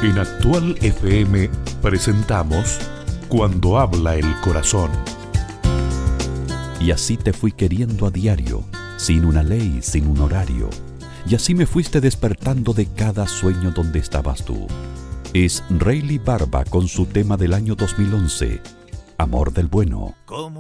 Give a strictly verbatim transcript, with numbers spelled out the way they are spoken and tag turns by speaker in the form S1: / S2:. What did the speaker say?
S1: En Actual F M presentamos Cuando habla el corazón.
S2: Y así te fui queriendo a diario, sin una ley, sin un horario. Y así me fuiste despertando de cada sueño donde estabas tú. Es Rayleigh Barba con su tema del año dos mil once, Amor del Bueno.
S3: Como